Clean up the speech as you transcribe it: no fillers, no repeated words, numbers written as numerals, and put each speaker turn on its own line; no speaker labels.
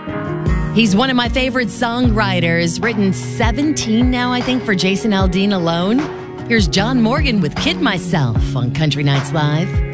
He's one of my favorite songwriters, written 17 now, I think, for Jason Aldean alone. Here's John Morgan with Kid Myself on Country Nights Live.